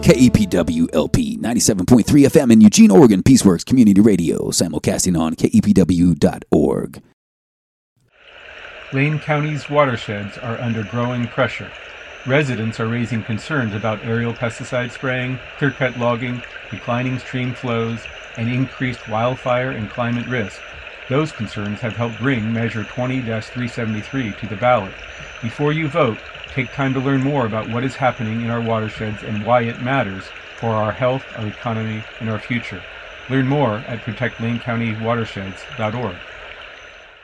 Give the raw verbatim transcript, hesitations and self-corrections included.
K E P W L P ninety-seven point three F M in Eugene, Oregon, Peaceworks Community Radio, simulcasting on K E P W dot org. Lane County's watersheds are under growing pressure. Residents are raising concerns about aerial pesticide spraying, clear-cut logging, declining stream flows, and increased wildfire and climate risk. Those concerns have helped bring Measure twenty dash three seventy-three to the ballot. Before you vote, take time to learn more about what is happening in our watersheds and why it matters for our health, our economy, and our future. Learn more at protect lane county watersheds dot org.